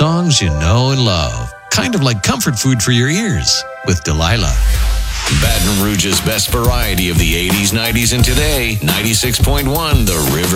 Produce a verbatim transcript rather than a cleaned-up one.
songs you know and love. Kind of like comfort food for your ears with Delilah. Baton Rouge's best variety of the eighties, nineties, and today. ninety-six point one The River.